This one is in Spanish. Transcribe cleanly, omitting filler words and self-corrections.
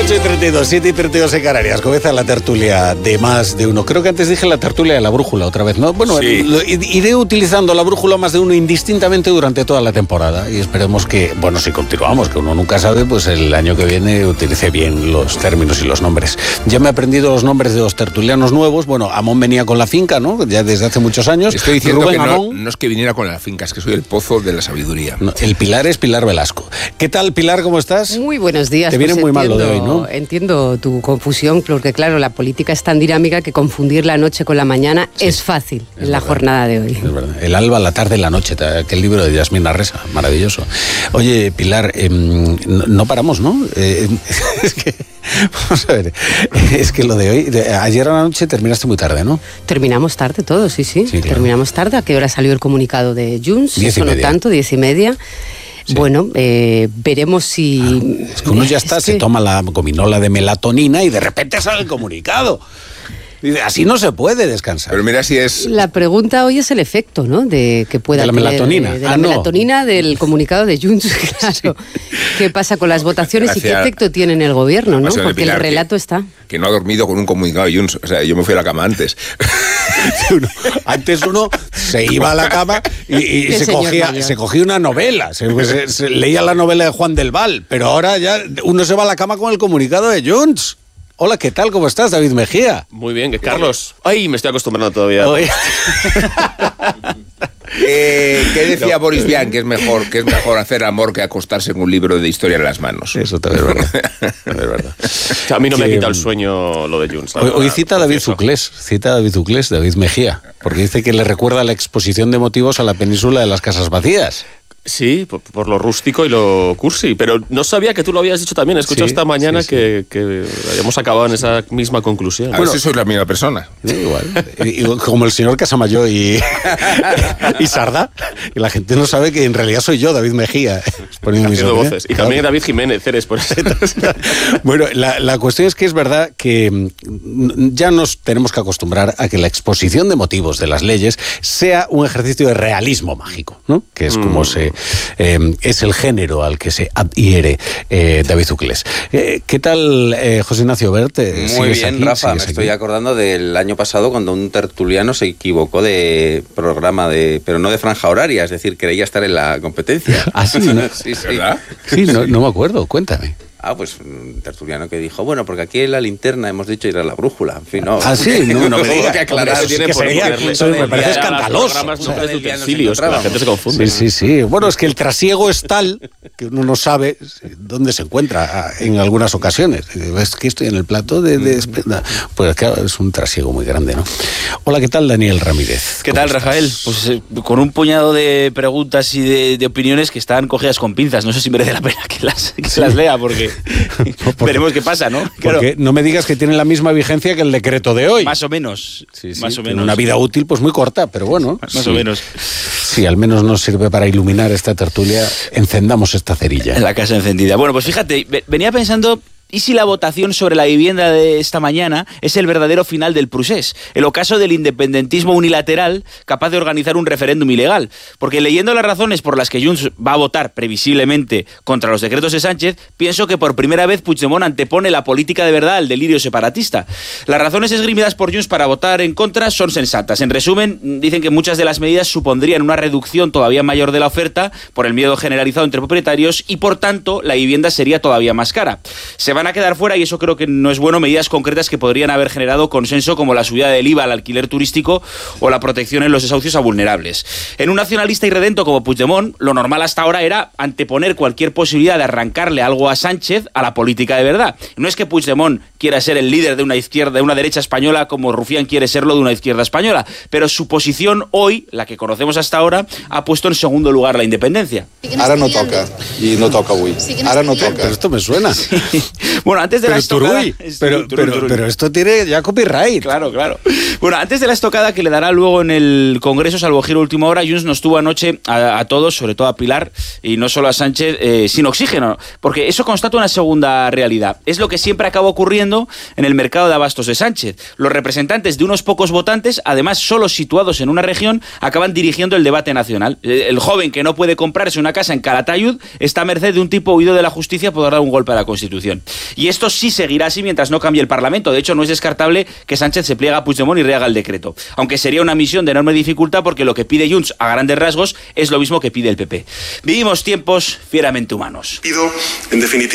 8:32, 7:32 en Canarias. Comienza la tertulia de más de uno. Creo que antes dije la tertulia de la brújula otra vez, ¿no? Bueno, sí. Iré utilizando la brújula más de uno indistintamente durante toda la temporada y esperemos que, bueno, si continuamos, que uno nunca sabe, pues el año que viene utilice bien los términos y los nombres. Ya me he aprendido los nombres de los tertulianos nuevos. Bueno, Amón venía con la finca, ¿no? Ya desde hace muchos años. Estoy diciendo Rubén que Amón, no es que viniera con la finca, es que soy el pozo de la sabiduría. No, el Pilar es Pilar Velasco. ¿Qué tal, Pilar? ¿Cómo estás? Muy buenos días. Te viene muy mal lo de hoy, ¿no? Entiendo tu confusión, porque claro, la política es tan dinámica que confundir la noche con la mañana es fácil en la jornada de hoy. Es verdad. El alba, la tarde, la noche, aquel libro de Yasmín Arresa, maravilloso. Oye, Pilar, no paramos, ¿no? Es que, vamos a ver, es que lo de hoy, ayer a la noche terminaste muy tarde, ¿no? Terminamos tarde todos, sí, claro. Terminamos tarde. ¿A qué hora salió el comunicado de Junts? 10:30. No tanto, 10:30. Sí. Bueno, veremos si... Es que uno ya está, se toma la gominola de melatonina y de repente sale el comunicado. Así no se puede descansar. Pero mira si es... La pregunta hoy es el efecto, ¿no? De que pueda de la tener, melatonina. De la melatonina del comunicado de Junts, claro. Sí. ¿Qué pasa con las votaciones y qué efecto tiene en el gobierno, no? Porque el relato está... Que no ha dormido con un comunicado de Junts. O sea, yo me fui a la cama antes. Antes uno se iba a la cama y se cogía una novela. Se leía la novela de Juan del Val. Pero ahora ya uno se va a la cama con el comunicado de Junts. Hola, ¿qué tal? ¿Cómo estás, David Mejía? Muy bien, que Carlos. Ay, me estoy acostumbrando todavía. ¿Qué decía Boris Vian? Que es mejor hacer amor que acostarse con un libro de historia en las manos. Eso también es verdad. O sea, a mí no me ha quitado el sueño lo de Junts. Hoy cita a David Zuclés, David Mejía, porque dice que le recuerda la exposición de motivos a la península de las casas vacías. Sí, por lo rústico y lo cursi, pero no sabía que tú lo habías dicho también. He escuchado esta mañana que habíamos acabado en esa misma conclusión. Bueno, si soy la misma persona. Igual. Como el señor Casamayor y Sardá. Y la gente no sabe que en realidad soy yo, David Mejía. Haciendo voces. Y también David Jiménez, eres por eso. Bueno, la cuestión es que es verdad que ya nos tenemos que acostumbrar a que la exposición de motivos de las leyes sea un ejercicio de realismo mágico, ¿no? Que es como es el género al que se adhiere David Zuclés. ¿Qué tal, José Ignacio Bert? Muy bien, Rafa. Me estoy acordando del año pasado cuando un tertuliano se equivocó de programa, pero no de franja horaria, es decir, creía estar en la competencia. ¿Ah, sí? ¿No? Sí. Sí, no me acuerdo, cuéntame. Pues un tertuliano que dijo, bueno, porque aquí en la linterna hemos dicho ir a la brújula. En fin, no. Ah, sí, no me digas. Que aclarar. Eso me parece escandaloso. La gente se confunde. Sí. Bueno, es que el trasiego es tal que uno no sabe dónde se encuentra en algunas ocasiones. Es que estoy en el plato de pues claro, es un trasiego muy grande, ¿no? Hola, ¿qué tal, Daniel Ramírez? ¿Qué tal, Rafael? Pues con un puñado de preguntas y de opiniones que están cogidas con pinzas. No sé si merece la pena que las lea, porque veremos qué pasa, ¿no? Claro. Porque no me digas que tiene la misma vigencia que el decreto de hoy. Más o menos. Sí, más o menos. Una vida útil pues muy corta, pero bueno. Más o menos. Sí, al menos nos sirve para iluminar esta tertulia. Encendamos esta cerilla. La casa encendida. Bueno, pues fíjate, venía pensando... ¿Y si la votación sobre la vivienda de esta mañana es el verdadero final del procés? El ocaso del independentismo unilateral capaz de organizar un referéndum ilegal. Porque leyendo las razones por las que Junts va a votar previsiblemente contra los decretos de Sánchez, pienso que por primera vez Puigdemont antepone la política de verdad al delirio separatista. Las razones esgrimidas por Junts para votar en contra son sensatas. En resumen, dicen que muchas de las medidas supondrían una reducción todavía mayor de la oferta por el miedo generalizado entre propietarios y, por tanto, la vivienda sería todavía más cara. Se van a quedar fuera, y eso creo que no es bueno, medidas concretas que podrían haber generado consenso, como la subida del IVA al alquiler turístico o la protección en los desahucios a vulnerables. En un nacionalista irredento como Puigdemont, lo normal hasta ahora era anteponer cualquier posibilidad de arrancarle algo a Sánchez a la política de verdad. No es que Puigdemont quiera ser el líder de una izquierda, de una derecha española, como Rufián quiere serlo de una izquierda española, pero su posición hoy, la que conocemos hasta ahora, ha puesto en segundo lugar la independencia. Ara no toca, i no toca avui. Ara no toca. Pero esto me suena. Sí. Bueno, antes de la estocada... Pero esto tiene ya copyright. Claro. Bueno, antes de la estocada que le dará luego en el Congreso, salvo giro última hora, Junts nos tuvo anoche a todos, sobre todo a Pilar, y no solo a Sánchez, sin oxígeno, porque eso constata una segunda realidad. Es lo que siempre acaba ocurriendo en el mercado de abastos de Sánchez. Los representantes de unos pocos votantes, además solo situados en una región, acaban dirigiendo el debate nacional. El joven que no puede comprarse una casa en Calatayud está a merced de un tipo huido de la justicia por dar un golpe a la Constitución. Y esto sí seguirá así mientras no cambie el Parlamento. De hecho, no es descartable que Sánchez se pliegue a Puigdemont y rehaga el decreto. Aunque sería una misión de enorme dificultad porque lo que pide Junts a grandes rasgos es lo mismo que pide el PP. Vivimos tiempos fieramente humanos. Pido, en definitiva,